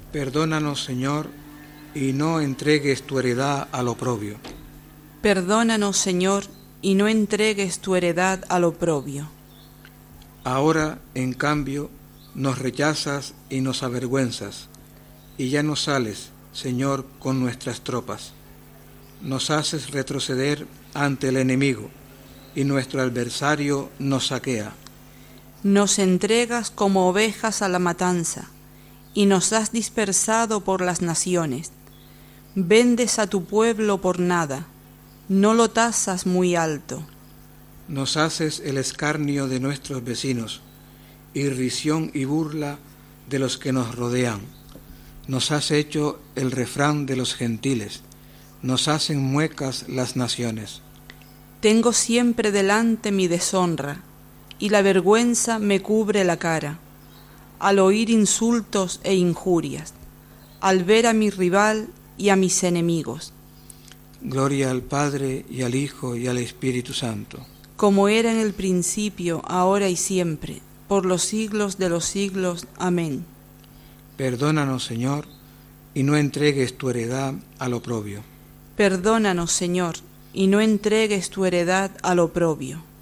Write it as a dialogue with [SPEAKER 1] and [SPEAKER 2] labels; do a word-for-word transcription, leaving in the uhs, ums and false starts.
[SPEAKER 1] Perdónanos, Señor, y no entregues tu heredad al oprobio.
[SPEAKER 2] Perdónanos, Señor, y no entregues tu heredad al oprobio.
[SPEAKER 1] Ahora, en cambio, nos rechazas y nos avergüenzas, y ya no sales, Señor, con nuestras tropas. Nos haces retroceder ante el enemigo, y nuestro adversario nos saquea.
[SPEAKER 2] Nos entregas como ovejas a la matanza, y nos has dispersado por las naciones. Vendes a tu pueblo por nada, no lo tasas muy alto.
[SPEAKER 1] Nos haces el escarnio de nuestros vecinos, irrisión y burla de los que nos rodean. Nos has hecho el refrán de los gentiles, nos hacen muecas las naciones.
[SPEAKER 2] Tengo siempre delante mi deshonra, y la vergüenza me cubre la cara, al oír insultos e injurias, al ver a mi rival y a mis enemigos.
[SPEAKER 1] Gloria al Padre, y al Hijo, y al Espíritu Santo.
[SPEAKER 2] Como era en el principio, ahora y siempre, por los siglos de los siglos. Amén.
[SPEAKER 1] Perdónanos, Señor, y no entregues tu heredad al oprobio.
[SPEAKER 2] Perdónanos, Señor, y no entregues tu heredad al oprobio.